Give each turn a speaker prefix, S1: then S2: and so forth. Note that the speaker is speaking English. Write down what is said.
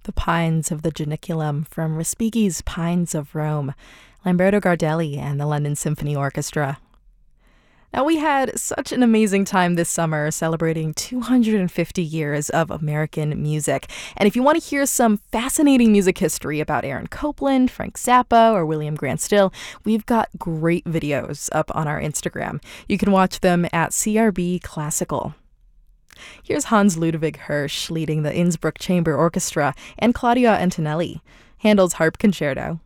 S1: The Pines of the Janiculum from Respighi's Pines of Rome, Lamberto Gardelli and the London Symphony Orchestra. Now, we had such an amazing time this summer celebrating 250 years of American music. And if you want to hear some fascinating music history about Aaron Copland, Frank Zappa, or William Grant Still, we've got great videos up on our Instagram. You can watch them at CRB Classical. Here's Hans Ludwig Hirsch leading the Innsbruck Chamber Orchestra and Claudio Antonelli, Handel's Harp Concerto.